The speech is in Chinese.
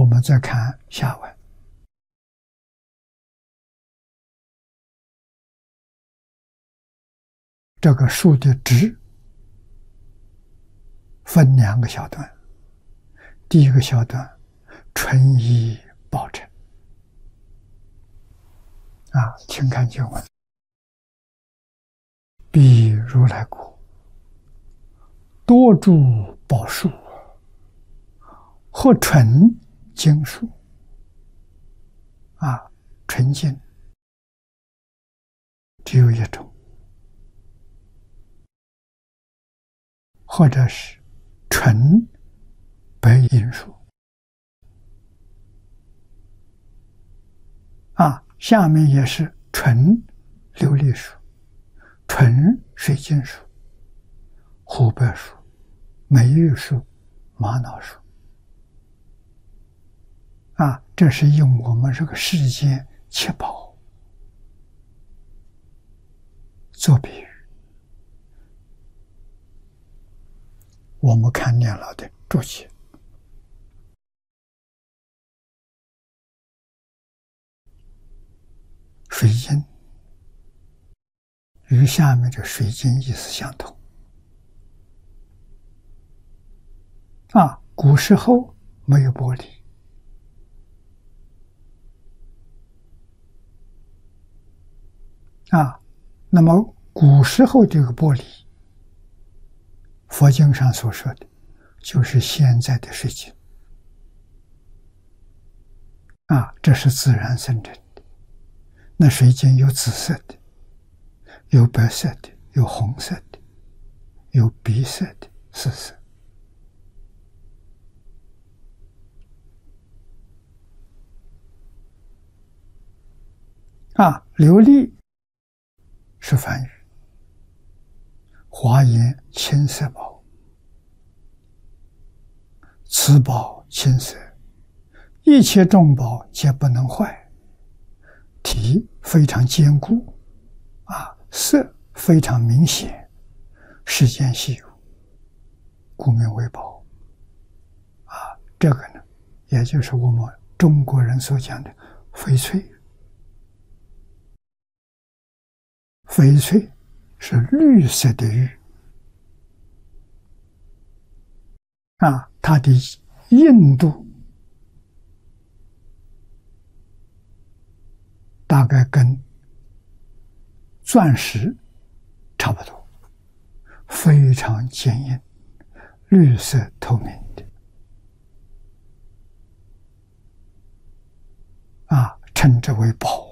我们再看下文。这个树的枝分两个小段，第一个小段纯一报成请看经文：彼如来国，多诸宝树，或纯净树纯净只有一种，或者是纯白银树下面也是纯琉璃树、纯水晶树、湖白树、美玉树、玛瑙树这是用我们这个世间七宝做比喻。我们看念老的注解，水晶与下面的水晶意思相同古时候没有玻璃那么古时候这个玻璃，佛经上所说的就是现在的水晶这是自然生成的。那水晶有紫色的，有白色的，有红色的，有碧色的四色琉璃是梵语，华严青色宝，此宝青色，一切众宝皆不能坏，体非常坚固色非常明显，世间稀有，故名为宝这个呢，也就是我们中国人所讲的翡翠。翡翠是绿色的玉它的硬度大概跟钻石差不多，非常坚硬，绿色透明的称之为宝